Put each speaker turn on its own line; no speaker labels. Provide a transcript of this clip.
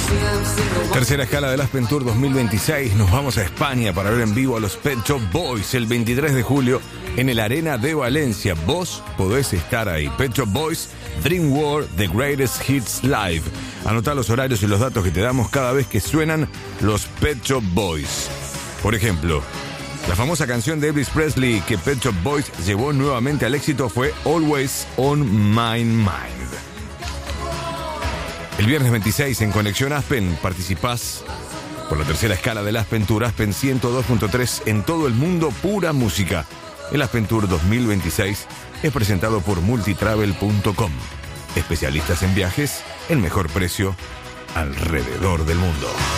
Tercera escala del Aspen Tour 2026. Nos vamos a España para ver en vivo a los Pet Shop Boys el 23 de julio en el Arena de Valencia. Vos podés estar ahí. Pet Shop Boys, Dream World, The Greatest Hits Live. Anotá los horarios y los datos que te damos cada vez que suenan los Pet Shop Boys. Por ejemplo, la famosa canción de Elvis Presley que Pet Shop Boys llevó nuevamente al éxito fue Always on My Mind. El viernes 26 en Conexión Aspen participás por la tercera escala del Aspen Tour, Aspen 102.3 en todo el mundo, pura música. El Aspen Tour 2026 es presentado por multitravel.com. Especialistas en viajes, el mejor precio alrededor del mundo.